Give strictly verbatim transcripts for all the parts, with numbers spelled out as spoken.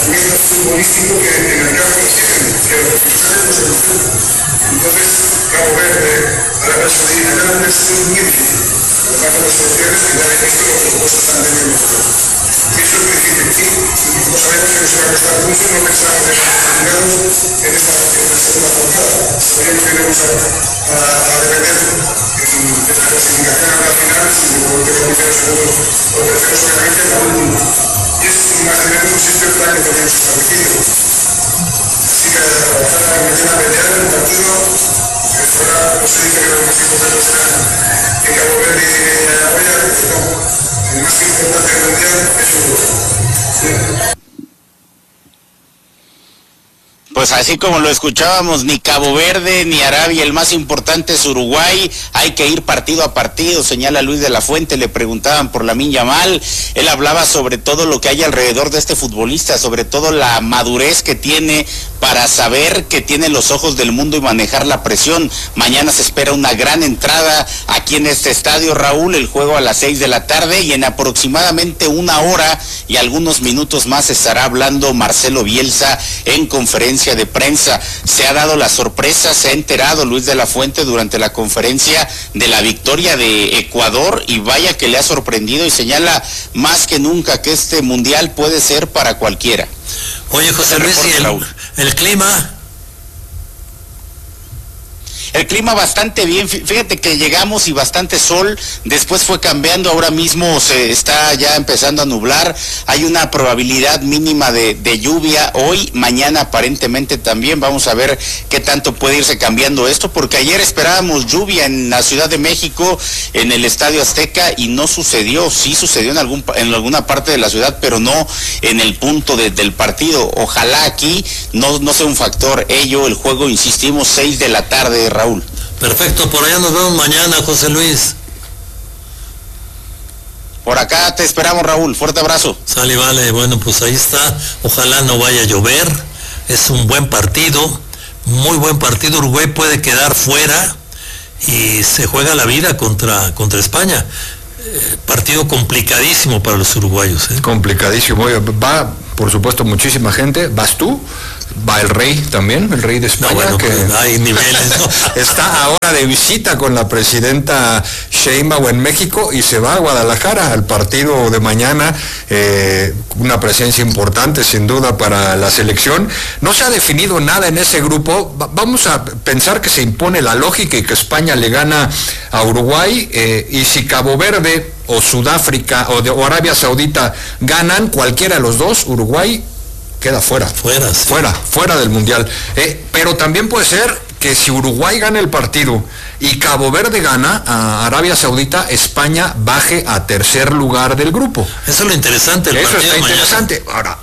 rendimiento futbolístico que en el campo tienen, que los profesionales no se lo tienen. Entonces, Cabo Verde, Arabia Saudita, ya no es muy difícil. Lo que pasa con las soluciones que ya he visto los propuestos están teniendo. Eso es muy difícil. Y como sabemos que nos va a costar mucho, no pensamos en terminados en esta segunda jornada. Sabíamos que íbamos a, a, a depender en esta clasificación a la final, si lo que vamos a hacer segundo o tercero solamente, aún es más o menos un simple plan que tenemos establecido. Así que a trabajar a mañana pelear un partido que fuera, no se dice que lo más importante será que Cabo Verde y Arabia, pero no, el más importante del mundial es Uruguay. Sí. Pues así como lo escuchábamos, ni Cabo Verde ni Arabia, el más importante es Uruguay. Hay que ir partido a partido, señala Luis de la Fuente. Le preguntaban por Lamine Yamal, él hablaba sobre todo lo que hay alrededor de este futbolista, sobre todo la madurez que tiene para saber que tiene los ojos del mundo y manejar la presión. Mañana se espera una gran entrada aquí en este estadio, Raúl, el juego a las seis de la tarde, y en aproximadamente una hora y algunos minutos más estará hablando Marcelo Bielsa en conferencia de prensa. Se ha dado la sorpresa, se ha enterado Luis de la Fuente durante la conferencia de la victoria de Ecuador, y vaya que le ha sorprendido, y señala más que nunca que este mundial puede ser para cualquiera. Oye, José Luis, ¿y el, el clima? El clima bastante bien, fíjate que llegamos y bastante sol, después fue cambiando, ahora mismo se está ya empezando a nublar, hay una probabilidad mínima de, de lluvia hoy, mañana aparentemente también. Vamos a ver qué tanto puede irse cambiando esto, porque ayer esperábamos lluvia en la Ciudad de México, en el Estadio Azteca, y no sucedió. Sí sucedió en algún en alguna parte de la ciudad, pero no en el punto de, del partido. Ojalá aquí no, no sea un factor ello. El juego, insistimos, seis de la tarde, Raúl. Perfecto, por allá nos vemos mañana, José Luis. Por acá te esperamos, Raúl, fuerte abrazo. Sale, vale, bueno, pues ahí está, ojalá no vaya a llover, es un buen partido, muy buen partido. Uruguay puede quedar fuera y se juega la vida contra, contra España. Eh, partido complicadísimo para los uruguayos, ¿eh? Complicadísimo, va, por supuesto, muchísima gente, vas tú, va el rey también, el rey de España, no, bueno, que pues hay niveles, ¿no? Está ahora de visita con la presidenta Sheinbaum en México y se va a Guadalajara al partido de mañana, eh, una presencia importante sin duda para la selección. No se ha definido nada en ese grupo, va, vamos a pensar que se impone la lógica y que España le gana a Uruguay, eh, y si Cabo Verde o Sudáfrica o, de, o Arabia Saudita ganan, cualquiera de los dos, Uruguay queda fuera, fuera, sí. fuera, fuera del mundial. Eh, pero también puede ser que si Uruguay gana el partido y Cabo Verde gana a Arabia Saudita, España baje a tercer lugar del grupo. Eso es lo interesante. El Eso partido está de interesante. Mañana. Ahora,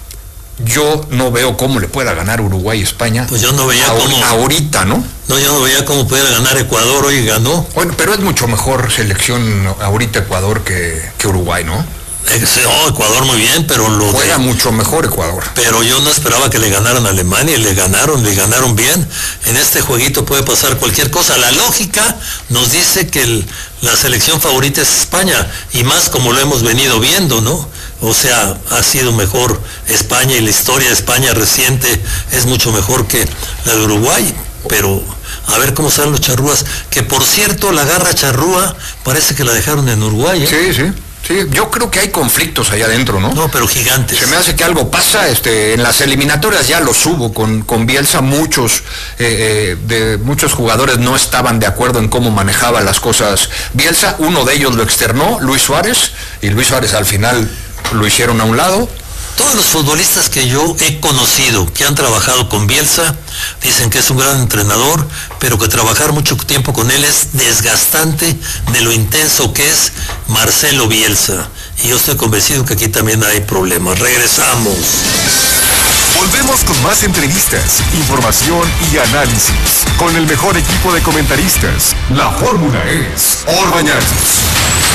yo no veo cómo le pueda ganar Uruguay a España. Pues yo no veía ahor- cómo. Ahorita, ¿no? No, yo no veía cómo pudiera ganar Ecuador, hoy ganó. Bueno, pero es mucho mejor selección ahorita Ecuador que, que Uruguay, ¿no? No, Ecuador muy bien, pero lo Juega de, mucho mejor Ecuador. pero yo no esperaba que le ganaran a Alemania, y le ganaron, le ganaron bien. En este jueguito puede pasar cualquier cosa. La lógica nos dice que el, la selección favorita es España, y más como lo hemos venido viendo, ¿no? O sea, ha sido mejor España, y la historia de España reciente es mucho mejor que la de Uruguay, pero a ver cómo salen los charrúas, que por cierto, la garra charrúa parece que la dejaron en Uruguay, ¿eh? Sí, sí. Sí, yo creo que hay conflictos allá adentro, ¿no? No, pero gigantes. Se me hace que algo pasa, este, en las eliminatorias ya los hubo con, con Bielsa, muchos, eh, eh, de, muchos jugadores no estaban de acuerdo en cómo manejaba las cosas Bielsa, uno de ellos lo externó, Luis Suárez, y Luis Suárez al final lo hicieron a un lado. Todos los futbolistas que yo he conocido que han trabajado con Bielsa dicen que es un gran entrenador, pero que trabajar mucho tiempo con él es desgastante de lo intenso que es Marcelo Bielsa. Y yo estoy convencido que aquí también hay problemas. Regresamos. Volvemos con más entrevistas, información y análisis con el mejor equipo de comentaristas. La fórmula es Orbañanos.